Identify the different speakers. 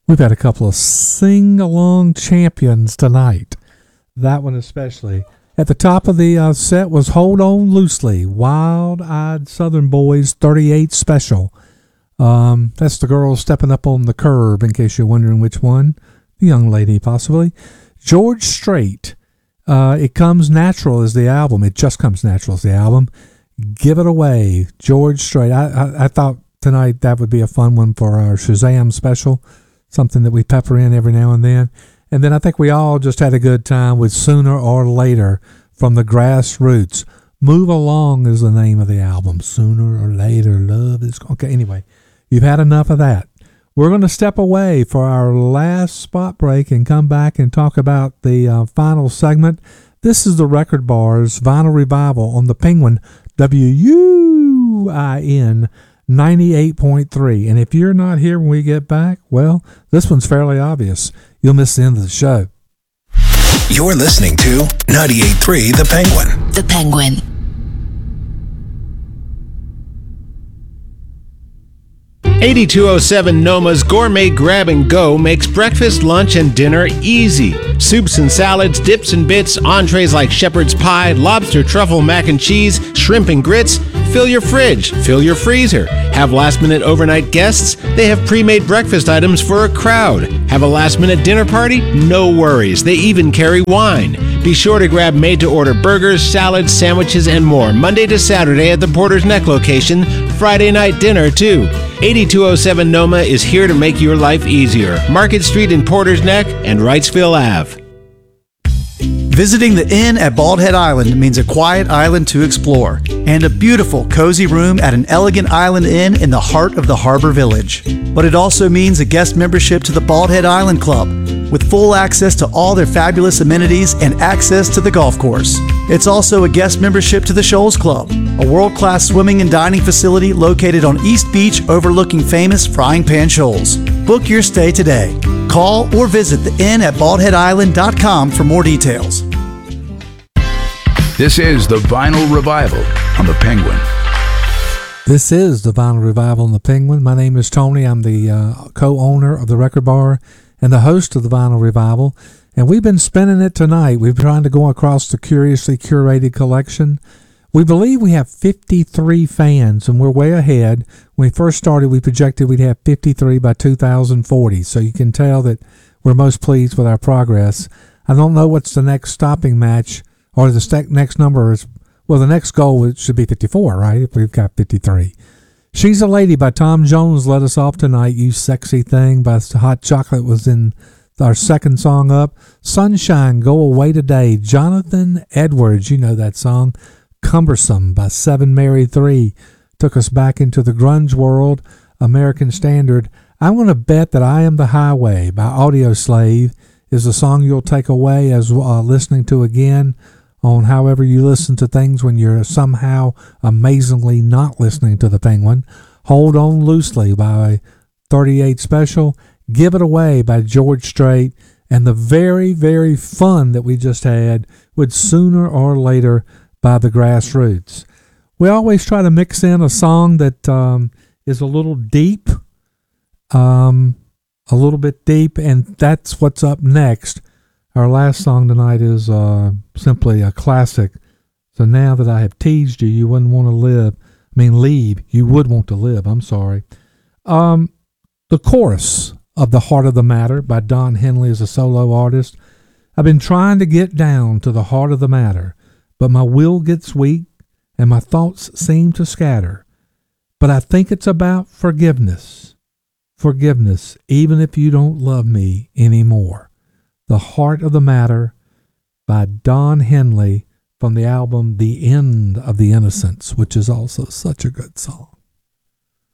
Speaker 1: We've had a couple of sing-along champions tonight. That one especially. At the top of the set was Hold On Loosely, Wild-Eyed Southern Boys 38 Special. That's the girl stepping up on the curb, in case you're wondering which one. The young lady, possibly. George Strait, It Comes Natural is the album. It Just Comes Natural is the album. Give It Away, George Strait. I thought tonight that would be a fun one for our Shazam special. Something that we pepper in every now and then. And then I think we all just had a good time with Sooner or Later from the Grassroots. Move Along is the name of the album. Sooner or Later, love is... Okay, anyway, you've had enough of that. We're going to step away for our last spot break and come back and talk about the final segment. This is the Record Bar's Vinyl Revival on the Penguin, WUIN 98.3. And if you're not here when we get back, well, this one's fairly obvious. You'll miss the end of the show.
Speaker 2: You're listening to 98.3 The Penguin.
Speaker 3: The Penguin.
Speaker 4: 8207 Noma's Gourmet Grab and Go makes breakfast, lunch, and dinner easy. Soups and salads, dips and bits, entrees like shepherd's pie, lobster, truffle, mac and cheese, shrimp and grits. Fill your fridge, fill your freezer. Have last-minute overnight guests? They have pre-made breakfast items for a crowd. Have a last-minute dinner party? No worries. They even carry wine. Be sure to grab made-to-order burgers, salads, sandwiches, and more Monday to Saturday at the Porter's Neck location. Friday night dinner, too. 8207 Noma is here to make your life easier. Market Street in Porter's Neck and Wrightsville Ave.
Speaker 5: Visiting the Inn at Bald Head Island means a quiet island to explore and a beautiful, cozy room at an elegant island inn in the heart of the harbor village. But it also means a guest membership to the Bald Head Island Club with full access to all their fabulous amenities and access to the golf course. It's also a guest membership to the Shoals Club, a world-class swimming and dining facility located on East Beach overlooking famous Frying Pan Shoals. Book your stay today. Call or visit the inn at baldheadisland.com for more details.
Speaker 6: This is the Vinyl Revival on the Penguin.
Speaker 1: This is the Vinyl Revival on the Penguin. My name is Tony. I'm the co-owner of the Record Bar and the host of the Vinyl Revival. And we've been spinning it tonight. We've been trying to go across the curiously curated collection. We believe we have 53 fans, and we're way ahead. When we first started, we projected we'd have 53 by 2040, so you can tell that we're most pleased with our progress. I don't know what's the next stopping match, or the next number is, well, the next goal should be 54, right, if we've got 53. She's a Lady by Tom Jones led us off tonight. You Sexy Thing by Hot Chocolate was in our second song up. Sunshine, Go Away Today, Jonathan Edwards, you know that song. Cumbersome by Seven Mary 3 took us back into the grunge world. American Standard, I'm going to bet that I Am the Highway by Audioslave is the song you'll take away as listening to again on however you listen to things when you're somehow amazingly not listening to the Penguin. Hold On Loosely by 38 Special, Give It Away by George Strait, and the very, very fun that we just had with Sooner or Later by the Grassroots. We always try to mix in a song that is a little deep, and that's what's up next. Our last song tonight is simply a classic. So now that I have teased you, you wouldn't want to leave. You would want to live, I'm sorry. The chorus of The Heart of the Matter by Don Henley is a solo artist. I've been trying to get down to the heart of the matter, but my will gets weak and my thoughts seem to scatter. But I think it's about forgiveness. Forgiveness, even if you don't love me anymore. The Heart of the Matter by Don Henley from the album The End of the Innocents, which is also such a good song.